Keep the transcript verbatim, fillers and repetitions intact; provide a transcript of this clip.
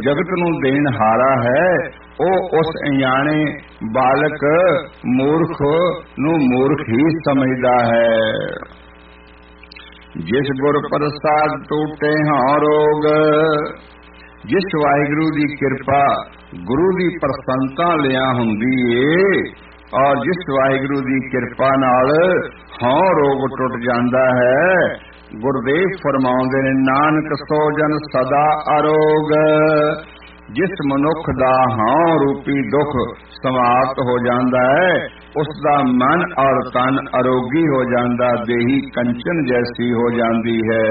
ਜਗਤ ਨੂੰ ਦੇਣ ਹਾਰਾ ਹੈ, ਉਹ ਉਸ ਅਣਜਾਣੇ ਬਾਲਕ ਮੂਰਖ ਨੂੰ ਮੂਰਖ ਹੀ ਸਮਝਦਾ ਹੈ। ਜਿਸ ਗੁਰ ਪ੍ਰਸਾਦ ਟੂਟੇ ਹਾਂ ਰੋਗ, ਜਿਸ ਵਾਹਿਗੁਰੂ ਦੀ ਕਿਰਪਾ ਗੁਰੂ ਦੀ ਪ੍ਰਸੰਨਤਾ ਲਿਆ ਹੁੰਦੀ ਏ, ਔਰ ਜਿਸ ਵਾਹਿਗੁਰੂ ਦੀ ਕਿਰਪਾ ਨਾਲ ਹਾਂ ਰੋਗ ਟੁੱਟ ਜਾਂਦਾ ਹੈ, ਗੁਰਦੇਵ ਫਰਮਾਉਂਦੇ ਨੇ ਨਾਨਕ ਸੋ ਜਨ ਸਦਾ ਅਰੋਗ। ਜਿਸ ਮਨੁੱਖ ਦਾ ਹਾਂ ਰੂਪੀ ਦੁੱਖ ਸਮਾਪਤ ਹੋ ਜਾਂਦਾ ਹੈ, ਉਸ ਦਾ ਮਨ ਔਰ ਤਨ ਅਰੋਗੀ ਹੋ ਜਾਂਦਾ, ਦੇਹੀ ਕੰਚਨ ਜੈਸੀ ਹੋ ਜਾਂਦੀ ਹੈ।